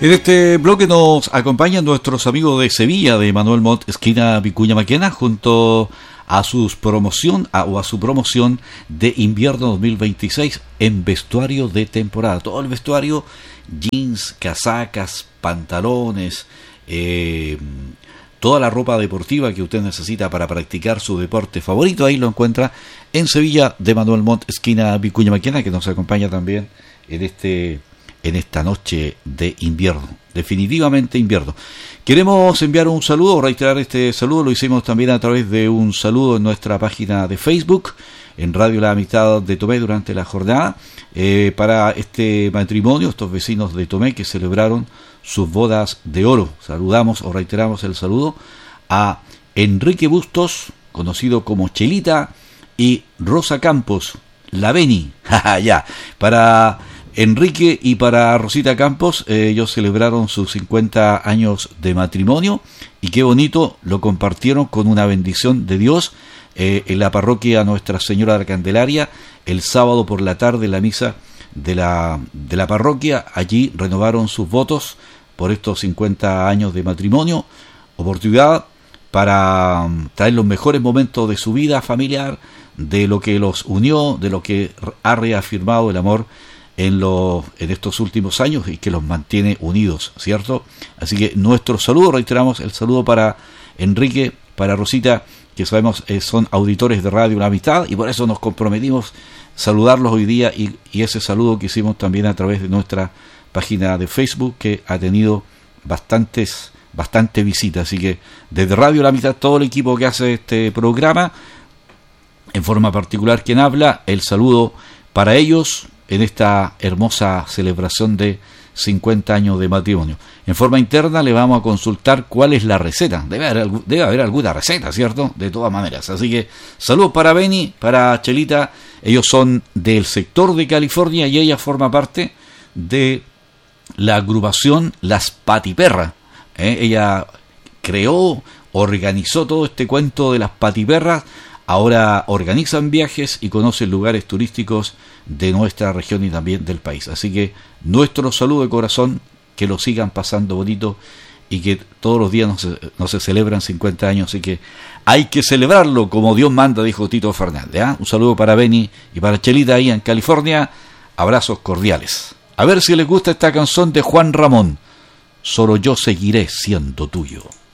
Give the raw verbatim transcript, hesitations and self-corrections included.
En este bloque nos acompañan nuestros amigos de Sevilla, de Manuel Montt, esquina Vicuña Maquena, junto a sus promoción a, o a su promoción de invierno dos mil veintiséis en vestuario de temporada. Todo el vestuario, jeans, casacas, pantalones, eh, toda la ropa deportiva que usted necesita para practicar su deporte favorito, ahí lo encuentra en Sevilla, de Manuel Montt, esquina Vicuña Maquena, que nos acompaña también en este en esta noche de invierno, definitivamente invierno. Queremos enviar un saludo, reiterar este saludo, lo hicimos también a través de un saludo en nuestra página de Facebook, en Radio La Amistad de Tomé durante la jornada, eh, para este matrimonio, estos vecinos de Tomé que celebraron sus bodas de oro. Saludamos o reiteramos el saludo a Enrique Bustos, conocido como Chelita, y Rosa Campos, la Beni, ya, para Enrique y para Rosita Campos. eh, ellos celebraron sus cincuenta años de matrimonio y qué bonito, lo compartieron con una bendición de Dios eh, en la parroquia Nuestra Señora de la Candelaria el sábado por la tarde, en la misa de la, de la parroquia. Allí renovaron sus votos por estos cincuenta años de matrimonio, oportunidad para traer los mejores momentos de su vida familiar, de lo que los unió, de lo que ha reafirmado el amor en los en estos últimos años y que los mantiene unidos, ¿cierto? Así que nuestro saludo, reiteramos el saludo para Enrique, para Rosita, que sabemos eh, son auditores de Radio La Amistad, y por eso nos comprometimos saludarlos hoy día, y, y ese saludo que hicimos también a través de nuestra página de Facebook, que ha tenido bastantes bastante visitas. Así que desde Radio La Amistad, todo el equipo que hace este programa, en forma particular quien habla, el saludo para ellos en esta hermosa celebración de cincuenta años de matrimonio. En forma interna le vamos a consultar cuál es la receta. Debe haber, debe haber alguna receta, ¿cierto? De todas maneras. Así que saludos para Beni, para Chelita. Ellos son del sector de California y ella forma parte de la agrupación Las Patiperras. ¿Eh? Ella creó, organizó todo este cuento de las patiperras. Ahora organizan viajes y conocen lugares turísticos de nuestra región y también del país. Así que nuestro saludo de corazón, que lo sigan pasando bonito y que todos los días no se, no se celebran cincuenta años. Así que hay que celebrarlo como Dios manda, dijo Tito Fernández. ¿eh? Un saludo para Beni y para Chelita ahí en California. Abrazos cordiales. A ver si les gusta esta canción de Juan Ramón. Solo yo seguiré siendo tuyo.